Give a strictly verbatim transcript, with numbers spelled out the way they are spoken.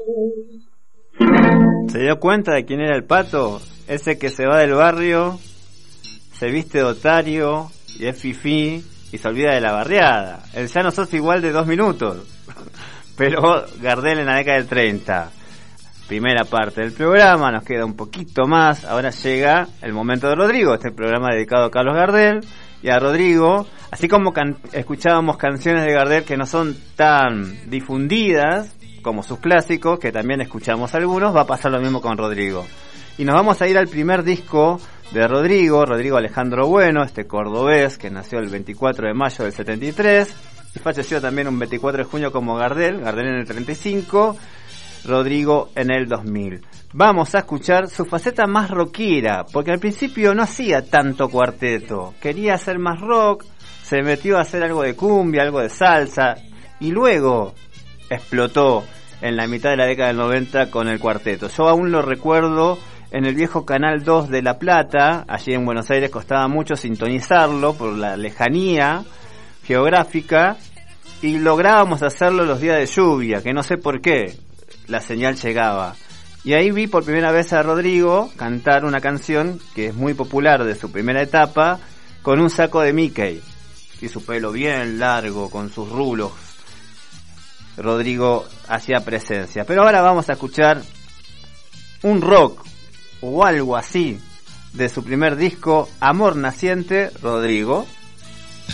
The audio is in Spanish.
¿Se dio cuenta de quién era el Pato? Ese que se va del barrio, se viste de otario y es fifí y se olvida de la barriada. El ya no sos igual de dos minutos. Pero Gardel en la década del treinta. Primera parte del programa, nos queda un poquito más. Ahora llega el momento de Rodrigo, este programa dedicado a Carlos Gardel y a Rodrigo. Así como can- escuchábamos canciones de Gardel que no son tan difundidas como sus clásicos, que también escuchamos algunos, va a pasar lo mismo con Rodrigo. Y nos vamos a ir al primer disco de Rodrigo, Rodrigo Alejandro Bueno, este cordobés que nació el veinticuatro de mayo del setenta y tres y falleció también un veinticuatro de junio como Gardel, Gardel en el treinta y cinco, Rodrigo en el dos mil. Vamos a escuchar su faceta más rockera, porque al principio no hacía tanto cuarteto, quería hacer más rock, se metió a hacer algo de cumbia, algo de salsa, y luego explotó en la mitad de la década del noventa con el cuarteto. Yo aún lo recuerdo en el viejo Canal dos de La Plata, allí en Buenos Aires costaba mucho sintonizarlo por la lejanía geográfica, y lográbamos hacerlo los días de lluvia, que no sé por qué la señal llegaba. Y ahí vi por primera vez a Rodrigo cantar una canción que es muy popular de su primera etapa, con un saco de Mickey y su pelo bien largo, con sus rulos. Rodrigo hacía presencia. Pero ahora vamos a escuchar un rock o algo así de su primer disco, Amor Naciente, Rodrigo.